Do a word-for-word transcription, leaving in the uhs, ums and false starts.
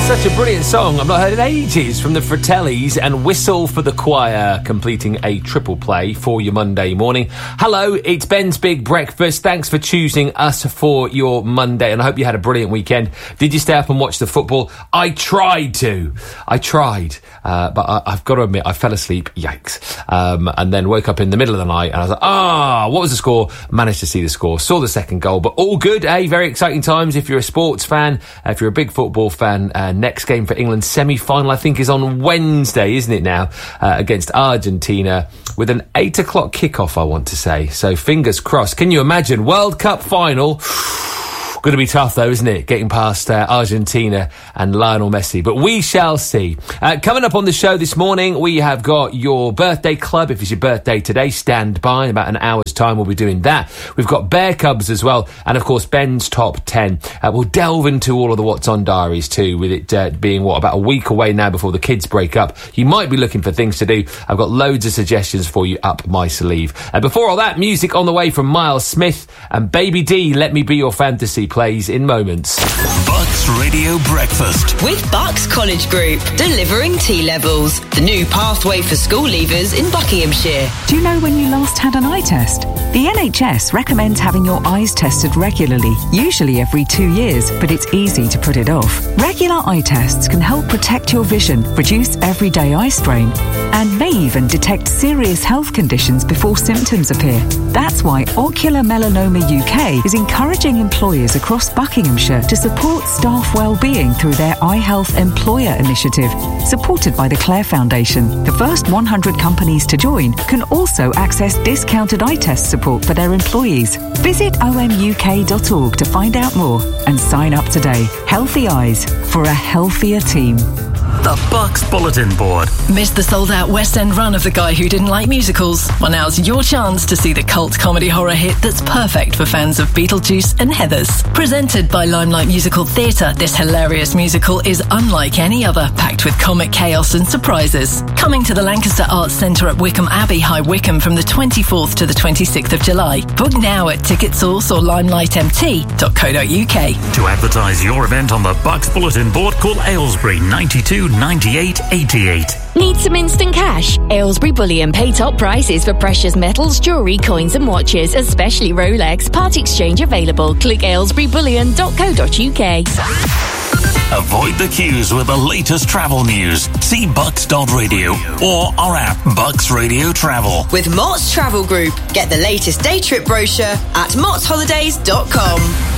Such a brilliant song. I've not heard in ages from the Fratellis and Whistle for the Choir, completing a triple play for your Monday morning. Hello, it's Ben's Big Breakfast. Thanks for choosing us for your Monday, and I hope you had a brilliant weekend. Did you stay up and watch the football? I tried to. I tried, uh, but I, I've got to admit, I fell asleep. Yikes. Um, and then woke up in the middle of the night, and I was like, ah, what was the score? Managed to see the score. Saw the second goal, but all good, eh? Very exciting times if you're a sports fan, uh, if you're a big football fan. Uh, next game for England's semi-final, I think, is on Wednesday, isn't it now, uh, against Argentina, with an eight o'clock kickoff, I want to say. So fingers crossed. Can you imagine? World Cup final. Going to be tough, though, isn't it? Getting past uh, Argentina and Lionel Messi. But we shall see. Uh, coming up on the show this morning, we have got your birthday club. If it's your birthday today, stand by. In about an hour's time, we'll be doing that. We've got Bear Cubs as well. And, of course, Ben's Top ten. Uh, we'll delve into all of the What's On Diaries, too, with it uh, being, what, about a week away now before the kids break up. You might be looking for things to do. I've got loads of suggestions for you up my sleeve. Uh, before all that, music on the way from Miles Smith and Baby D, Let Me Be Your Fantasy, plays in moments. Bucks Radio Breakfast with Bucks College Group, delivering T levels, the new pathway for school leavers in Buckinghamshire. Do you know when you last had an eye test? The N H S recommends having your eyes tested regularly, usually every two years, but it's easy to put it off. Regular eye tests can help protect your vision, reduce everyday eye strain, and may even detect serious health conditions before symptoms appear. That's why Ocular Melanoma U K is encouraging employers across Buckinghamshire to support staff well-being through their Eye Health Employer Initiative, supported by the Clare Foundation. The first one hundred companies to join can also access discounted eye test support for their employees. Visit o m u k dot org to find out more and sign up today. Healthy eyes for a healthier team. The Bucks Bulletin Board. Missed the sold-out West End run of The Guy Who Didn't Like Musicals? Well, now's your chance to see the cult comedy horror hit that's perfect for fans of Beetlejuice and Heathers. Presented by Limelight Musical Theatre, this hilarious musical is unlike any other, packed with comic chaos and surprises. Coming to the Lancaster Arts Centre at Wickham Abbey, High Wycombe, from the twenty-fourth to the twenty-sixth of July. Book now at Ticket Source or limelight m t dot co dot u k. To advertise your event on the Bucks Bulletin Board, call Aylesbury ninety-two ninety-eight eighty-eight. Need some instant cash? Aylesbury Bullion pay top prices for precious metals, jewellery, coins and watches, especially Rolex. Part exchange available. Click aylesbury bullion dot co dot u k. Avoid the queues with the latest travel news. See bucks dot radio or our app, Bucks Radio Travel. With Mott's Travel Group. Get the latest day trip brochure at motts holidays dot com.